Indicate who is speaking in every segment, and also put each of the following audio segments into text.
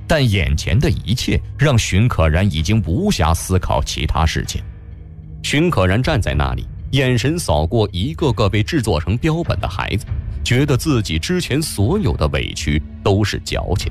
Speaker 1: 但眼前的一切让荀可然已经无暇思考其他事情。荀可然站在那里，眼神扫过一个个被制作成标本的孩子，觉得自己之前所有的委屈都是矫情。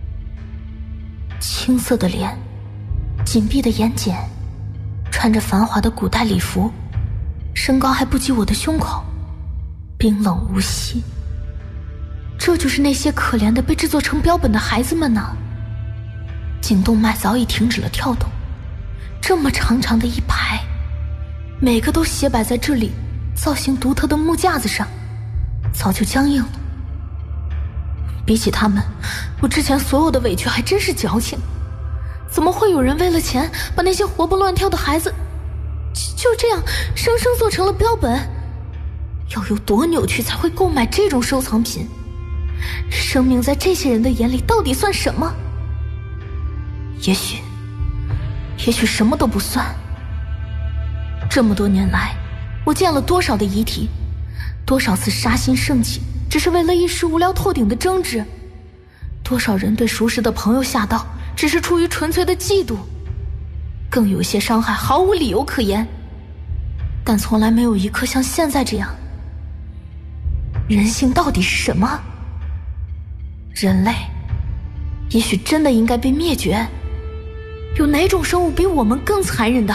Speaker 2: 青涩的脸，紧闭的眼睑，穿着繁华的古代礼服，身高还不及我的胸口，冰冷无息。这就是那些可怜的被制作成标本的孩子们呢。颈动脉早已停止了跳动，这么长长的一排，每个都斜摆在这里造型独特的木架子上，早就僵硬了。比起他们，我之前所有的委屈还真是矫情。怎么会有人为了钱把那些活蹦乱跳的孩子就这样生生做成了标本？要有多扭曲才会购买这种收藏品？生命在这些人的眼里到底算什么？也许什么都不算。这么多年来，我见了多少的遗体，多少次杀心盛起，只是为了一时无聊透顶的争执，多少人对熟识的朋友下刀，只是出于纯粹的嫉妒，更有些伤害毫无理由可言，但从来没有一刻像现在这样。人性到底是什么？人类也许真的应该被灭绝？有哪种生物比我们更残忍的？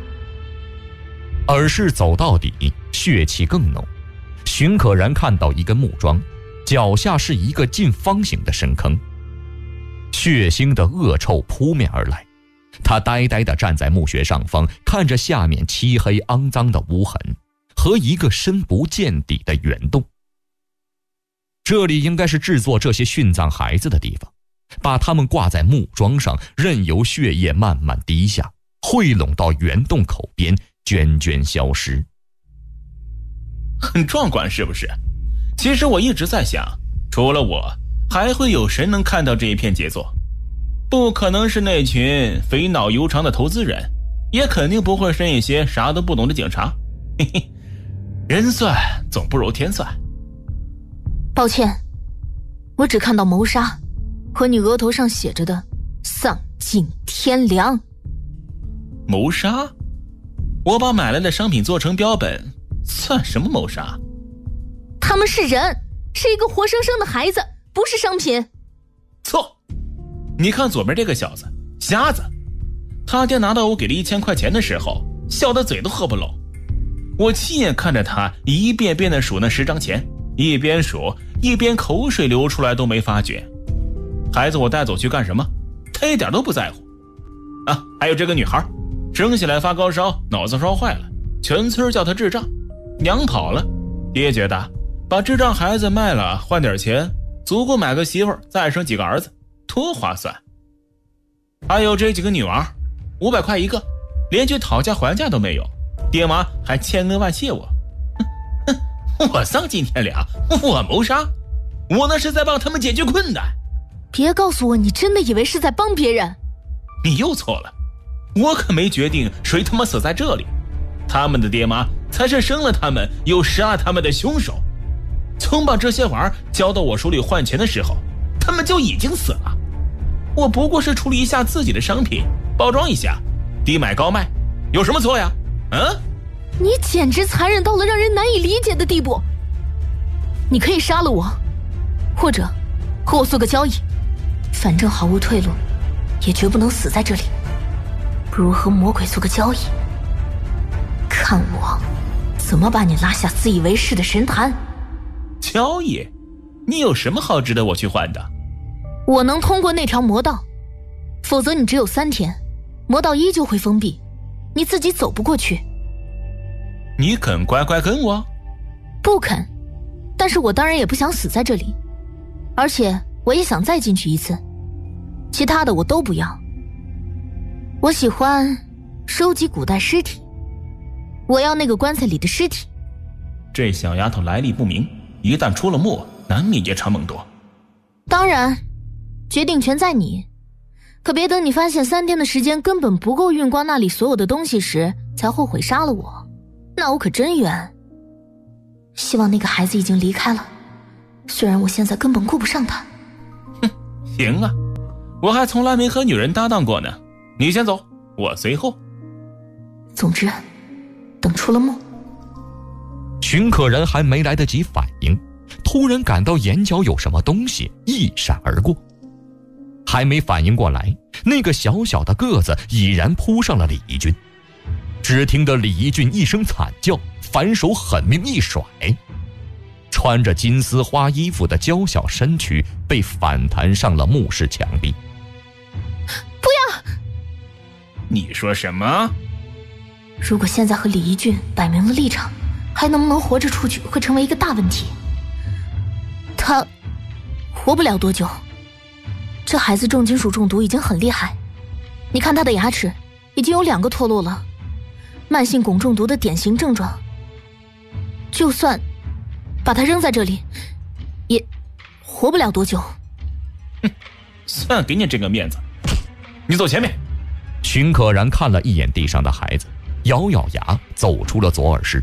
Speaker 1: 耳饰走到底，血气更浓。荀可然看到一根木桩，脚下是一个近方形的深坑，血腥的恶臭扑面而来。他呆呆地站在墓穴上方，看着下面漆黑肮脏的污痕和一个深不见底的圆洞。这里应该是制作这些殉葬孩子的地方，把他们挂在木桩上，任由血液慢慢滴下，汇拢到圆洞口边，涓涓消失。
Speaker 3: 很壮观是不是？其实我一直在想，除了我，还会有谁能看到这一片杰作？不可能是那群肥脑油肠的投资人，也肯定不会是那些啥都不懂的警察。嘿嘿，人算总不如天算。
Speaker 2: 抱歉，我只看到谋杀和你额头上写着的丧尽天良。
Speaker 3: 谋杀？我把买来的商品做成标本，算什么谋杀？
Speaker 2: 他们是人，是一个活生生的孩子，不是商品。
Speaker 3: 错，你看左边这个小子，瞎子。他爹拿到我给了1000块钱的时候，笑得嘴都合不拢。我亲眼看着他一遍遍地数那10张钱，一边数一边口水流出来都没发觉。孩子我带走去干什么？他一点都不在乎。啊，还有这个女孩，生下来发高烧，脑子烧坏了，全村叫她智障。娘跑了，爹觉得把智障孩子卖了换点钱，足够买个媳妇儿，再生几个儿子，多划算。还有这几个女娃，500块一个，连句讨价还价都没有，爹妈还千恩万谢我。我丧尽天良，我谋杀，我那是在帮他们解决困难。
Speaker 2: 别告诉我你真的以为是在帮别人。
Speaker 3: 你又错了，我可没决定谁他妈死在这里，他们的爹妈才是生了他们又杀他们的凶手。从把这些玩意儿交到我手里换钱的时候，他们就已经死了。我不过是处理一下自己的商品，包装一下，低买高卖，有什么错呀？
Speaker 2: 你简直残忍到了让人难以理解的地步。你可以杀了我，或者和我做个交易，反正毫无退路，也绝不能死在这里。不如和魔鬼做个交易，看我怎么把你拉下自以为是的神坛。
Speaker 3: 交易？你有什么好值得我去换的？
Speaker 2: 我能通过那条魔道，否则你只有3天，魔道依旧会封闭，你自己走不过去。
Speaker 3: 你肯乖乖跟我？
Speaker 2: 不肯，但是我当然也不想死在这里，而且我也想再进去一次，其他的我都不要。我喜欢收集古代尸体，我要那个棺材里的尸体。
Speaker 3: 这小丫头来历不明，一旦出了墓，难免夜长梦多。
Speaker 2: 当然，决定权在你，可别等你发现3天的时间根本不够运光那里所有的东西时，才后悔杀了我，那我可真冤。希望那个孩子已经离开了，虽然我现在根本顾不上他。
Speaker 3: 行啊， 我还从来没和女人搭档过呢。你先走，我随后。
Speaker 2: 总之，等出了梦。
Speaker 1: 荀可然还没来得及反应，突然感到眼角有什么东西一闪而过。还没反应过来，那个小小的个子已然扑上了李义俊。只听得李义俊一声惨叫，反手狠命一甩，穿着金丝花衣服的娇小身躯被反弹上了墓室墙壁。
Speaker 2: 不要！
Speaker 3: 你说什么？
Speaker 2: 如果现在和李义俊摆明了立场，还能不能活着出去会成为一个大问题。他活不了多久。这孩子重金属中毒已经很厉害，你看他的牙齿已经有2个脱落了，慢性汞中毒的典型症状。就算把他扔在这里，也活不了多久。
Speaker 3: 算给你这个面子，你走前面。
Speaker 1: 荀可然看了一眼地上的孩子，咬咬牙走出了左耳室。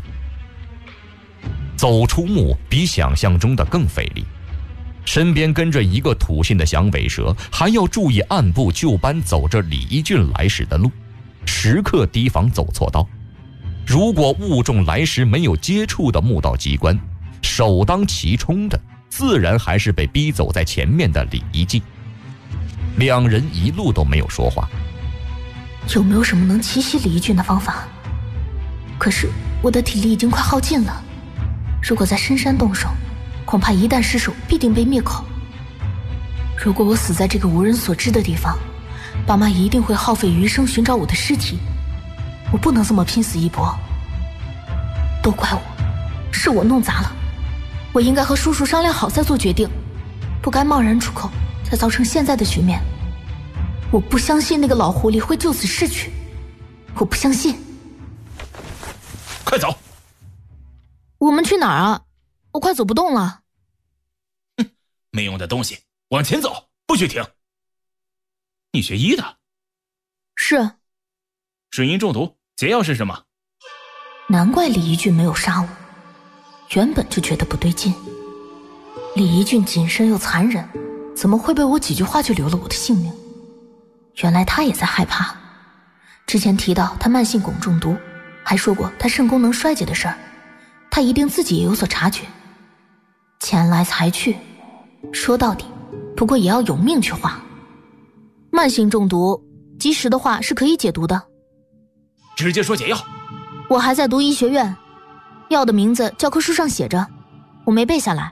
Speaker 1: 走出墓比想象中的更费力，身边跟着一个土信的响尾蛇，还要注意按部就班走着李义俊来时的路，时刻提防走错道。如果误中来时没有接触的墓道机关，首当其冲的自然还是被逼走在前面的李一季。2人一路都没有说话。
Speaker 2: 有没有什么能奇袭李义俊的方法？可是我的体力已经快耗尽了，如果在深山动手，恐怕一旦失手必定被灭口。如果我死在这个无人所知的地方，爸妈一定会耗费余生寻找我的尸体。我不能这么拼死一搏。都怪我，是我弄砸了。我应该和叔叔商量好再做决定，不该贸然出口，才造成现在的局面。我不相信那个老狐狸会就此逝去，我不相信。
Speaker 3: 快走！
Speaker 2: 我们去哪儿啊？我快走不动了。
Speaker 3: 没用的东西，往前走，不许停。你学医的？
Speaker 2: 是。
Speaker 3: 水银中毒，解药是什么？
Speaker 2: 难怪李义俊没有杀我，原本就觉得不对劲。李义俊谨慎又残忍，怎么会被我几句话就留了我的性命？原来他也在害怕。之前提到他慢性汞中毒，还说过他肾功能衰竭的事儿，他一定自己也有所察觉。钱来财去，说到底不过也要有命去花。慢性中毒及时的话是可以解毒的。
Speaker 3: 直接说解药。
Speaker 2: 我还在读医学院，药的名字教科书上写着，我没背下来。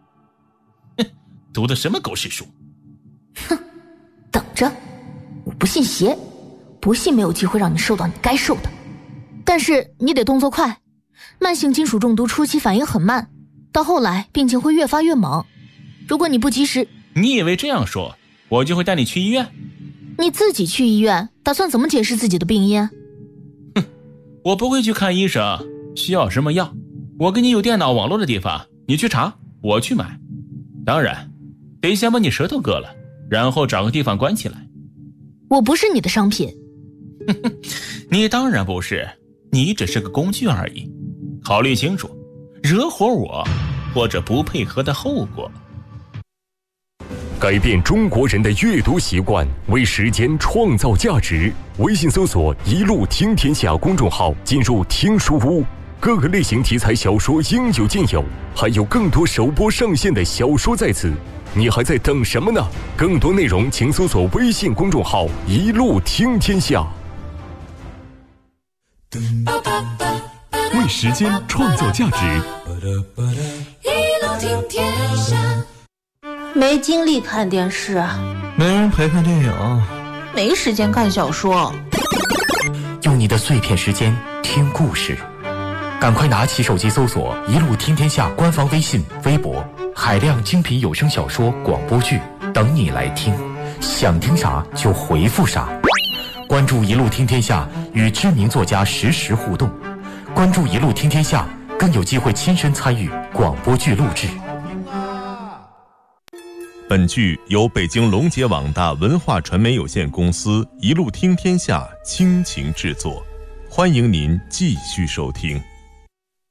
Speaker 3: 读的什么狗屎书？
Speaker 2: 哼，等着，我不信邪，不信没有机会让你受到你该受的。但是你得动作快，慢性金属中毒初期反应很慢，到后来病情会越发越猛。如果你不及时……
Speaker 3: 你以为这样说我就会带你去医院？
Speaker 2: 你自己去医院打算怎么解释自己的病因？
Speaker 3: 我不会去看医生，需要什么药我给你有电脑网络的地方，你去查，我去买。当然得先把你舌头割了，然后找个地方关起来。
Speaker 2: 我不是你的商品。
Speaker 3: 你当然不是，你只是个工具而已。考虑清楚惹火我或者不配合的后果。
Speaker 4: 改变中国人的阅读习惯，为时间创造价值。微信搜索“一路听天下”公众号，进入听书屋，各个类型题材小说应有尽有，还有更多首播上线的小说在此。你还在等什么呢？更多内容请搜索微信公众号“一路听天下”。为时间创造价值。
Speaker 5: 一路听天下。没精力看电视，
Speaker 6: 没人陪看电影，
Speaker 5: 没时间看小说。
Speaker 7: 用你的碎片时间听故事，赶快拿起手机搜索“一路听天下”官方微信、微博，海量精品有声小说、广播剧等你来听，想听啥就回复啥。关注“一路听天下”，与知名作家实时互动。关注“一路听天下”，更有机会亲身参与广播剧录制。
Speaker 8: 本剧由北京龙杰网大文化传媒有限公司一路听天下倾情制作，欢迎您继续收听。